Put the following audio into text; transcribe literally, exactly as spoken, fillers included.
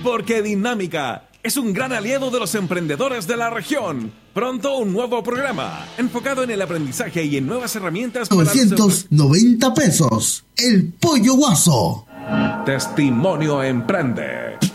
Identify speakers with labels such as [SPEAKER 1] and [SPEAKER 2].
[SPEAKER 1] Porque Dinámica es un gran aliado de los emprendedores de la región. Pronto un nuevo programa enfocado en el aprendizaje y en nuevas herramientas para
[SPEAKER 2] novecientos noventa pesos. El Pollo Guaso.
[SPEAKER 1] Testimonio Emprende.